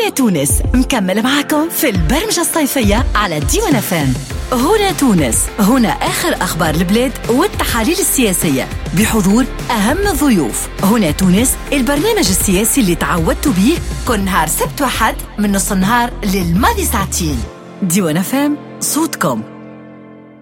هنا تونس مكمل معكم في البرمجة الصيفية على ديوان FM. هنا تونس، هنا آخر أخبار البلاد والتحاليل السياسية بحضور أهم الضيوف. هنا تونس، البرنامج السياسي اللي تعودتوا به كل نهار سبت وحد من نص النهار للماضي ساعتين. ديوان FM، صوتكم.